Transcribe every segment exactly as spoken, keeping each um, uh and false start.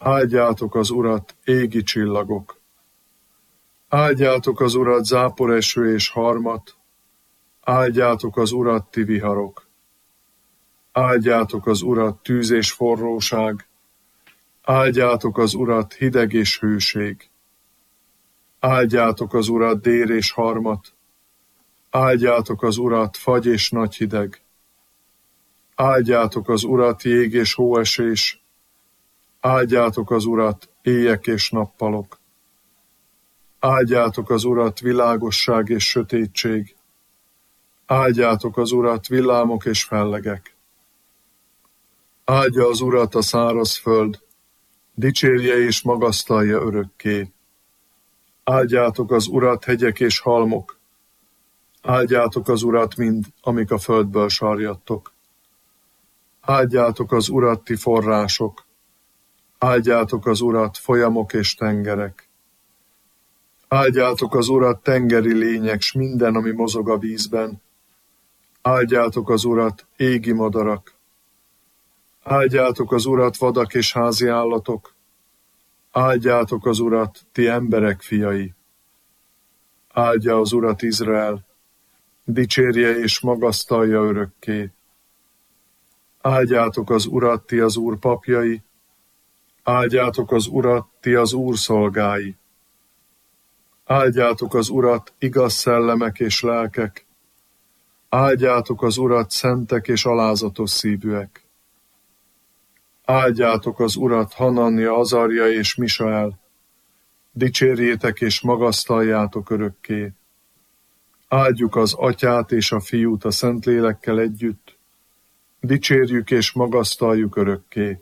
Áldjátok az Urat, égi csillagok! Áldjátok az Urat, záporeső és harmat! Áldjátok az Urat, ti viharok! Áldjátok az Urat, tűz és forróság! Áldjátok az Urat, hideg és hőség! Áldjátok az Urat, dér és harmat! Áldjátok az Urat, fagy és nagy hideg! Áldjátok az Urat, jég és hóesés! Áldjátok az Urat, éjek és nappalok! Áldjátok az Urat, világosság és sötétség! Áldjátok az Urat, villámok és fellegek! Áldja az Urat a száraz föld, dicsérje és magasztalja örökké! Áldjátok az Urat, hegyek és halmok! Áldjátok az Urat mind, amik a földből sarjadtok! Áldjátok az Urat, ti források! Áldjátok az Urat, folyamok és tengerek! Áldjátok az Urat, tengeri lények, s minden, ami mozog a vízben! Áldjátok az Urat, égi madarak! Áldjátok az Urat, vadak és házi állatok! Áldjátok az Urat, ti emberek fiai! Áldja az Urat Izrael! Dicsérje és magasztalja örökké! Áldjátok az Urat, ti az Úr papjai! Áldjátok az Urat, ti az Úr szolgái! Áldjátok az Urat, igaz szellemek és lelkek! Áldjátok az Urat, szentek és alázatos szívűek! Áldjátok az Urat, Hananja, Azarja és Misael! Dicsérjétek és magasztaljátok örökké! Áldjuk az Atyát és a Fiút a Szentlélekkel együtt! Dicsérjük és magasztaljuk örökké!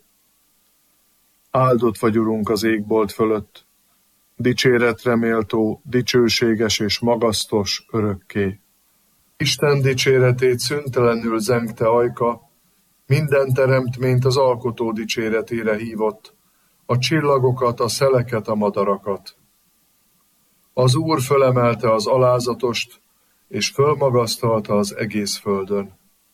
Áldott vagy, Urunk, az égbolt fölött! Dicséretre méltó, dicsőséges és magasztos örökké! Isten dicséretét szüntelenül zengte ajka, minden teremtményt az alkotó dicséretére hívott, a csillagokat, a szeleket, a madarakat. Az Úr fölemelte az alázatost, és fölmagasztalta az egész földön.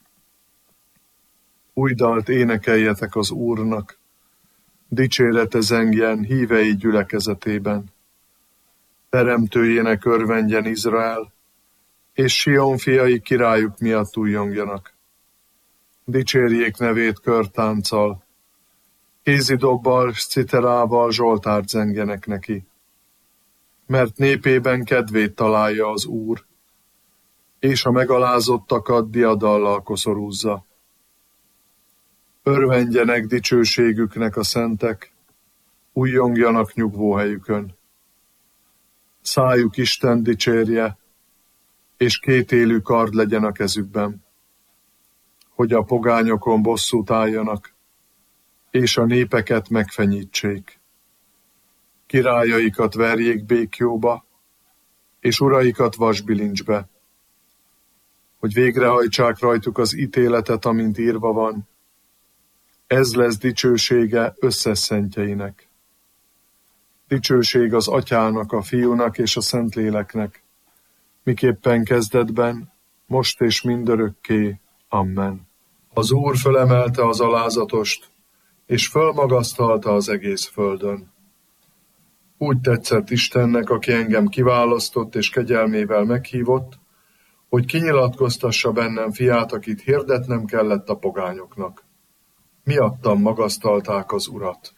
Új dalt énekeljetek az Úrnak, dicsérete zengjen hívei gyülekezetében. Teremtőjének örvendjen Izrael, és Sion fiai királyuk miatt újjongjanak. Dicsérjék nevét körtánccal, kézidobbal s citerával zsoltárt zengjenek neki. Mert népében kedvét találja az Úr, és a megalázottakat diadallal koszorúzza. Örvendjenek dicsőségüknek a szentek, újjongjanak nyugvóhelyükön. Szájuk Isten dicsérje, és kétélű kard legyen a kezükben, hogy a pogányokon bosszút álljanak, és a népeket megfenyítsék. Királyaikat verjék békjóba, és uraikat vasbilincsbe, hogy végrehajtsák rajtuk az ítéletet, amint írva van. Ez lesz dicsősége összes szentjeinek. Dicsőség az Atyának, a Fiúnak és a Szentléleknek, miképpen kezdetben, most és mindörökké. Amen. Az Úr fölemelte az alázatost, és fölmagasztalta az egész földön. Úgy tetszett Istennek, aki engem kiválasztott és kegyelmével meghívott, hogy kinyilatkoztassa bennem fiát, akit hirdetnem kellett a pogányoknak. Miattam magasztalták az Urat.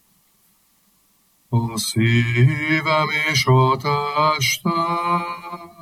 A szívem és a testem